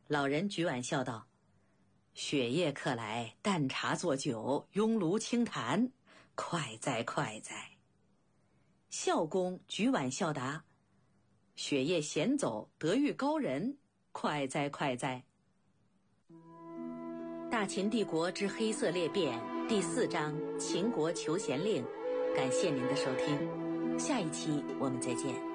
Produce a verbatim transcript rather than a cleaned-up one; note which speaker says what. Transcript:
Speaker 1: 老人举碗笑道：雪夜客来，淡茶作酒，拥炉轻谈，快哉快哉。孝公举碗笑答：雪夜闲走，得遇高人，快哉快哉。大秦帝国之黑色裂变第四章秦国求贤令，感谢您的收听，下一期我们再见。